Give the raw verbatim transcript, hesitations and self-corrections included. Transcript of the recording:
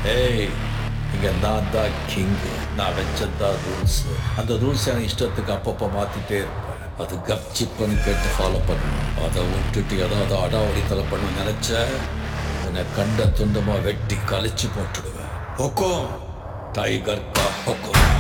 ஏய், இங்க நான் தான் கிங்கு. நான் வச்சதான் ரூல்ஸ். அந்த ரூல்ஸ் என் இஷ்டத்துக்கு அப்பப்போ மாத்திட்டே இருப்பேன். அது கப்சிப்புன்னு கேட்டு ஃபாலோ பண்ணணும். அதை விட்டுட்டு ஏதாவது அடாவடித்தலை பண்ண நினைச்ச உன்னை கண்ட துண்டமா வெட்டி கழிச்சு போட்டுடுவேன். ஹொக்கோம் டைகர் கா ஹொக்கோம்.